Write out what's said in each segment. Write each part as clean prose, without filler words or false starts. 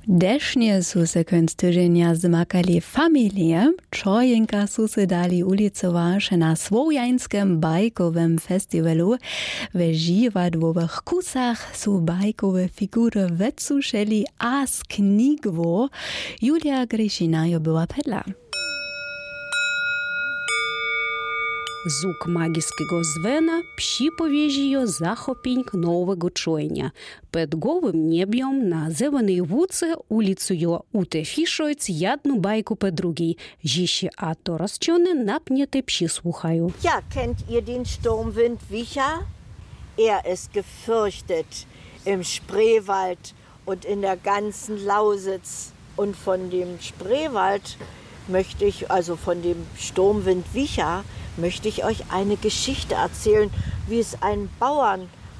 Dešnie su se konc tygodnia zmakali familie. Čojenka su se dali ulicovaše na Słowiańskim bajkowym festiwalu. W žiwadłowych kusach su bajkowe figury wycuszeli a z knigwo. Julia Gryšina była pedla. Звук магічного звена пші повіжіє захопінь нового чоєння. Під голим неб'єм на зеленій вуце улицею утефішують ядну байку по другій. Жіші ато розчоне напнєте пші слухаю. Ja, kennt ihr den Sturmwind Wicha? Ist gefürchtet im Spreewald und in der ganzen Lausitz. Und von dem Spreewald möchte ich, also von dem Sturmwind Wicha, möchte ich euch eine Geschichte erzählen, wie es einem Bauern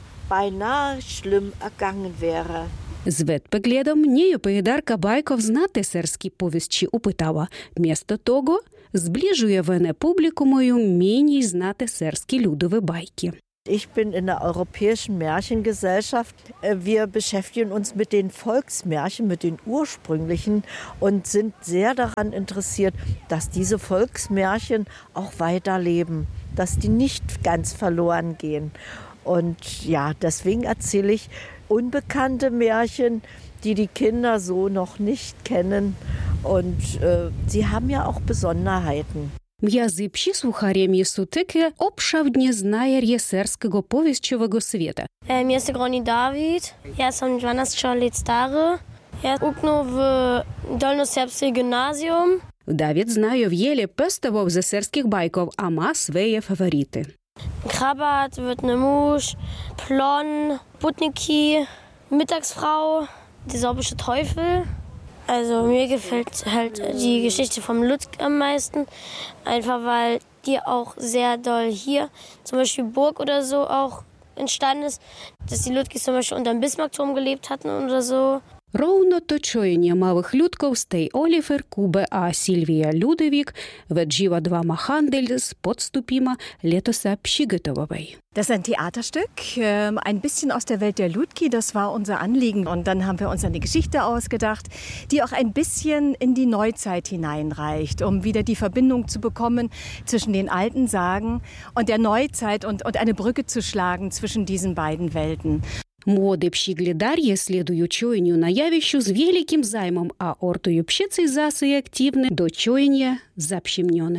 beinahe schlimm ergangen wäre. З ветпоглядом нею поїдарка байков знати серські повістчі упитала. Місто того зближує вене публікумою міній знати серські людові байки. Ich bin in der Europäischen Märchengesellschaft. Wir beschäftigen uns mit den Volksmärchen, mit den ursprünglichen und sind sehr daran interessiert, dass diese Volksmärchen auch weiterleben, dass die nicht ganz verloren gehen. Und ja, deswegen erzähle ich unbekannte Märchen, die die Kinder so noch nicht kennen. Und sie haben ja auch Besonderheiten. М'язи пші слухарям сутики обшавдні знає рєсерського повістчового світа. Mir ist der Groni David. Ja, sam 12 let stary. Ja, ukno w Dolnoserbskie Gymnasium. Давід знає в єлі пестовов за серських байков, а ма свої фаворити. Krabat, wird ne Musch, Plon, Butniki, Mittagsfrau, der sorbische Teufel. Also mir gefällt halt die Geschichte vom Lütz am meisten, einfach weil die auch sehr doll hier, zum Beispiel Burg oder so auch entstanden ist, dass die Lütkis zum Beispiel unter dem Bismarckturm gelebt hatten oder so. Ровно то чоєння малих людков стей Оліфер, Кубе, а Сільвія Людовік веджіва два махандель з подступіма летоса Пшігетововой. Das ist ein Theaterstück, ein bisschen aus der Welt der Ludki, das war unser Anliegen. Und dann haben wir uns eine Geschichte ausgedacht, die auch ein bisschen in die Neuzeit hineinreicht, um wieder die Verbindung zu bekommen zwischen den alten Sagen und der Neuzeit und eine Brücke zu schlagen zwischen diesen beiden Welten. Młode psiglidarje следуют чоению на явищу с великим займом, а ортою пщицы засы активны до чоения запщемнёны.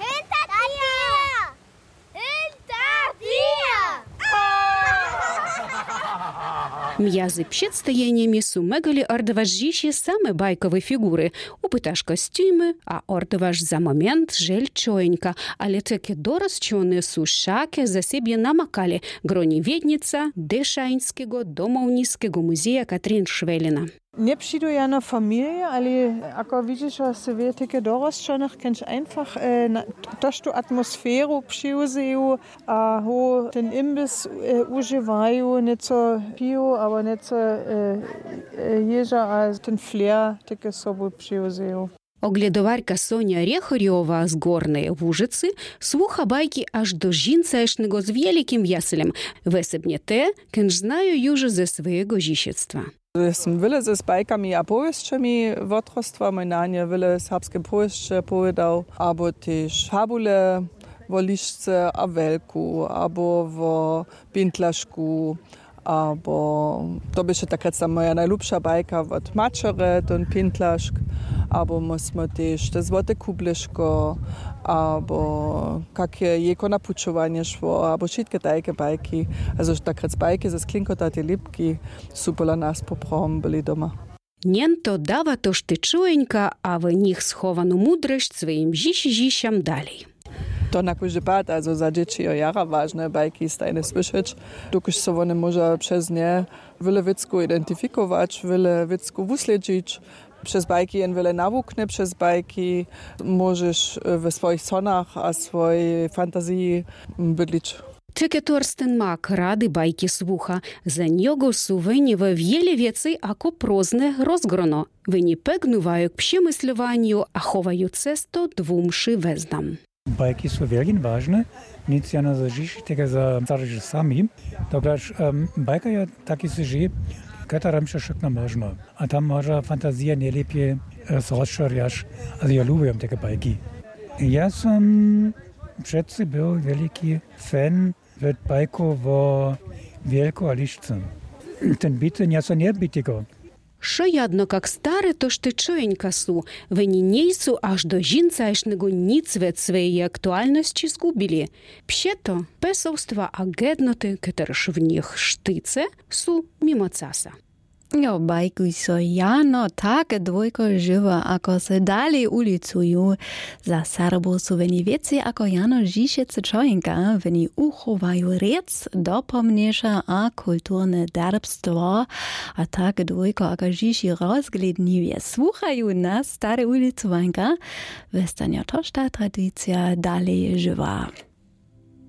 М'язи підстояннями сумегали ордоважіші саме байкові фігури. Упиташ костюми, а ордоваж за момент жель чоєнька, але таки дорозчоне сушаки за себе намакали Гронівєдніця Дешаїнського домовницького музея Катрін Швеліна. Nie przyjdę na familię, ale jak widzisz, że sobie takie dorosłych kannst einfach tą atmosferę przyjść, a ten imbiss używają nie co piwo, ale nie co jeża, a ten flair takie sobie przyjść. Оглядоварка Соня Рехорьова з Горної Вужиці слуха байки аж до жінцешного з великим веселем. Весебне те, кенж знаю юже ze swojego dzieciństwa. Jestem wiele ze bajkami a powieściami w otrostwa. Mój nanie wiele serbskie powieście powiedział, albo też fabule w liszce a welku, albo w pintlaszku, albo to by się taka moja najlubsza bajka od Maczeret und Pintlaszk, albo musimy też to złote kubliszko, albo jakie jeko napuczowanie szło, albo wszystkie takie bajki. Also takrat bajki ze sklinkotate lipki super dla nas poprom byli doma. Нєнто дава то ж ти чуєнька, а в них сховану мудрощ своїм жіщам далі. To na kuźdy pat, also za dzieci o jara ważne bajki stajne słyszeć. Dokud so one może przez nie wiele wicku identyfikować, wiele wicku wusledzić. Przez bajki jen wiele nawukne, przez bajki możesz w swoich sonach a swojej fantazji bydlić. Тільки Торстен Мак ради байки слуха. За нього сувені в в'єлі віці, ако прозне розгроно. Вині пегнувають пшемислюванню, а ховають цесто двумши вездам. Bajki sú veľmi vážne, nic na zažiť, tak za starší sami. Dokáž bajka je taký si žije, Kataram się wszystko można. A tam może fantazja najlepiej rozszerzać. Also ja lubię takie bajki. Ja sam przed był wielki fan bajków o Wielku a Liszce. Ten bity nie są nie bitego. Що ядно, как старе, то ж ти чоєнька су, вені нейсу аж до жінцайшного ніцвет своєї актуальності згубили. Пщето, песовства агедноти, кетерш в них штице, су мимо цаса. Jo, bajkuj so jano takie dwojko żywa, ako se dalej ulicuju. Za Serbo su veni wieci, ako jano Žižece čojinka, veni uchowają rec, dopomniejsza a kulturne derbstwo, a takie dwojko, ako Žiži rozgledniwie słuchają nas stare ulicowanka, westania to ta tradycja dalej żywa.